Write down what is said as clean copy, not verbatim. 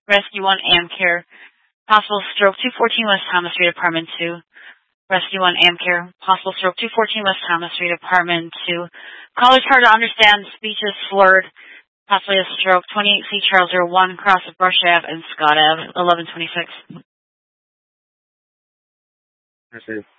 Rescue 1 Amcare. Possible stroke 214 West Thomas Street, Apartment 2. Rescue 1 Amcare. Possible stroke 214 West Thomas Street, Apartment 2. Caller's hard to understand. Speech is slurred. Possibly a stroke. 28C Charles 01, cross of Brush Ave and Scott Ave, 1126. I see.